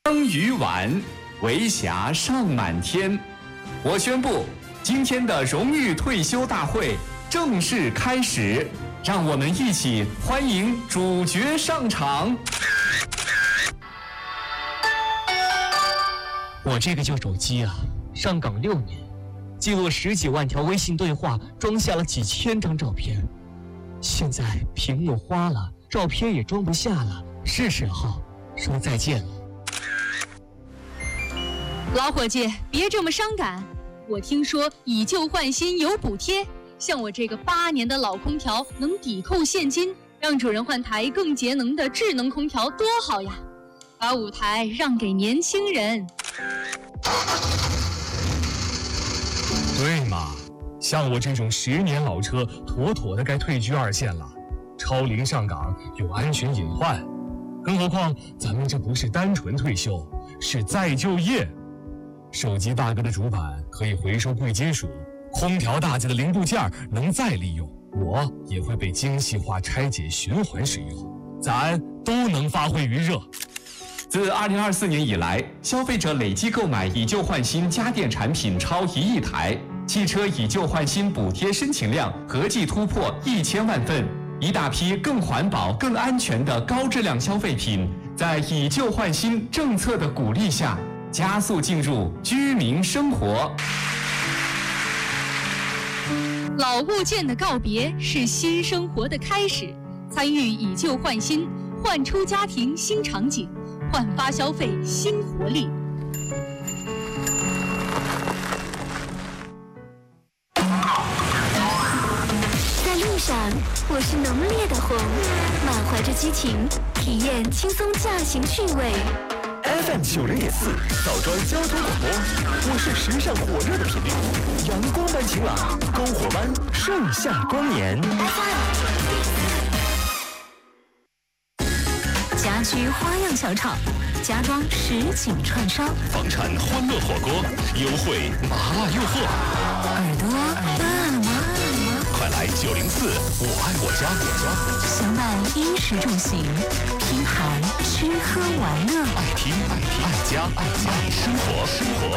生于晚，为霞尚满天。我宣布，今天的荣誉退休大会正式开始，让我们一起欢迎主角上场。 我这个旧手机啊，上岗6年，记录10几万条微信对话，装下了几千张照片。现在屏幕花了，照片也装不下了，是时候说再见了。 老伙计，别这么伤感。我听说以旧换新有补贴，像我这个8年的老空调能抵扣现金，让主人换台更节能的智能空调多好呀！把舞台让给年轻人。 对嘛，像我这种10年老车，妥妥的该退居2线了。超龄上岗有安全隐患，更何况咱们这不是单纯退休，是再就业。手机大哥的主板可以回收贵金属，空调大姐的零部件能再利用，我也会被精细化拆解循环使用，咱都能发挥余热。 自2024年以来，消费者累计购买以旧换新家电产品超1亿台，汽车以旧换新补贴申请量合计突破1000万份，一大批更环保、更安全的高质量消费品，在以旧换新政策的鼓励下，加速进入居民生活。 老物件的告别是新生活的开始，参与以旧换新，焕出家庭新场景，焕发消费新活力。 在路上，我是浓烈的红，满怀着激情，体验轻松驾行趣味。 FM 90.4枣庄交通广播，我是时尚火热的频率，阳光般晴朗，篝火般盛夏光年。 家居花样小厂，家装实景串烧， 房产欢乐火锅，优惠麻辣诱惑， 耳朵饿了吗？ 快来904，我爱我家， 相伴衣食住行，拼盘吃喝玩乐， 爱听爱家爱生活。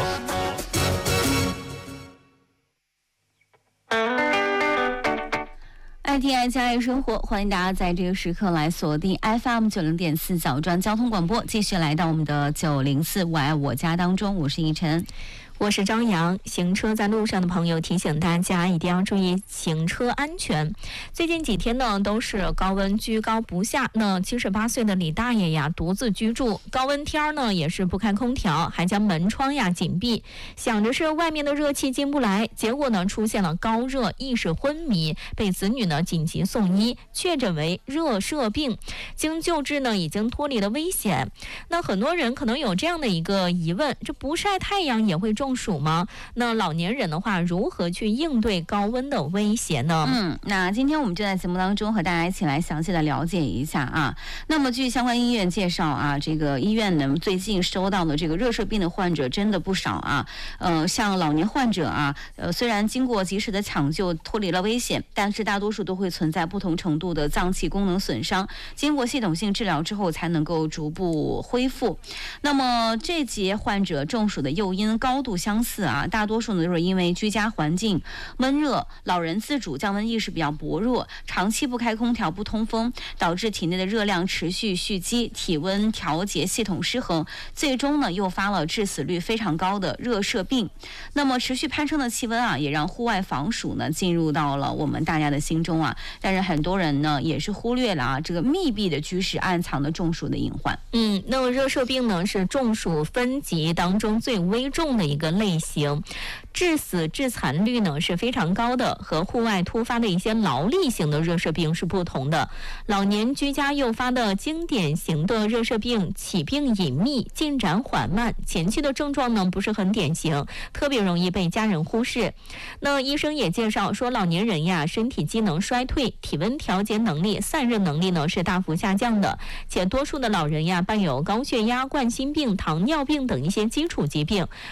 爱听爱家爱生活，欢迎大家在这个时刻来锁定 FM 90.4枣庄交通广播，继续来到我们的904我爱我家当中，我是依晨。 我是张扬。行车在路上的朋友提醒大家一定要注意行车安全。最近几天呢都是高温居高不下，那78岁的李大爷呀独自居住，高温天呢也是不开空调，还将门窗呀紧闭，想着是外面的热气进不来，结果呢出现了高热，意识昏迷，被子女呢紧急送医，确诊为热射病，经救治呢已经脱离了危险。那很多人可能有这样的一个疑问，这不晒太阳也会中暑吗？那老年人的话如何去应对高温的威胁呢？ 那今天我们就在节目当中和大家一起来详细的了解一下啊。那么据相关医院介绍啊，这个医院呢最近收到的这个热射病的患者真的不少啊。像老年患者啊，虽然经过及时的抢救脱离了危险，但是大多数都会存在不同程度的脏器功能损伤，经过系统性治疗之后才能够逐步恢复。那么这节患者中暑的诱因高度相似啊，大多数呢都是因为居家环境闷热，老人自主降温意识比较薄弱，长期不开空调不通风，导致体内的热量持续蓄积，体温调节系统失衡，最终呢诱发了致死率非常高的热射病。那么持续攀升的气温啊，也让户外防暑呢进入到了我们大家的心中啊。但是很多人呢也是忽略了啊这个密闭的居室暗藏的中暑的隐患。 那么热射病呢是中暑分级当中最危重的一个类型，致死致残率呢是非常高的，和户外突发的一些劳力型的热射病是不同的。老年居家诱发的经典型的热射病，起病隐秘，进展缓慢，前期的症状呢不是很典型，特别容易被家人忽视。那医生也介绍说，老年人呀身体机能衰退，体温调节能力、散热能力呢是大幅下降的，且多数的老人呀伴有高血压、冠心病、糖尿病等一些基础疾病，对高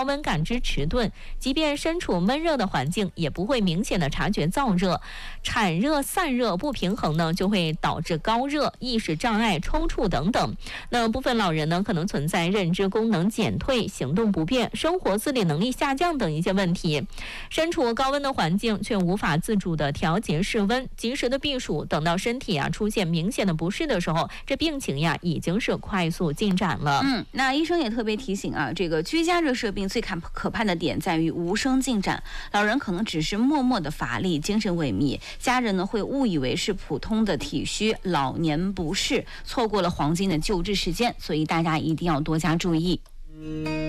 高温感知迟钝，即便身处闷热的环境，也不会明显的察觉燥热。产热散热不平衡呢，就会导致高热、意识障碍、抽搐等等。那部分老人呢，可能存在认知功能减退、行动不便、生活自理能力下降等一些问题。身处高温的环境，却无法自主的调节室温，及时的避暑，等到身体出现明显的不适的时候，这病情已经是快速进展了。 那医生也特别提醒这个居家热射病最可怕的点在于无声进展，老人可能只是默默的乏力、精神萎靡，家人呢会误以为是普通的体虚、老年不适，错过了黄金的救治时间，所以大家一定要多加注意。